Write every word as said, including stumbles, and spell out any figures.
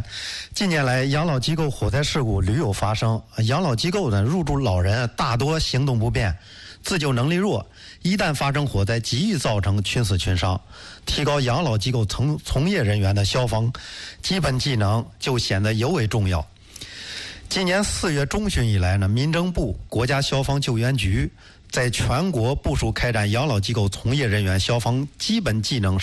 近年来，养老机构火灾事故屡有发生，养老机构呢入住老人大多行动不便，自救能力弱，一旦发生火灾，极易造成群死群伤。提高养老机构从从业人员的消防基本技能就显得尤为重要。今年四月中旬以来呢，民政部、国家消防救援局在全国部署开展养老机构从业人员消防基本技能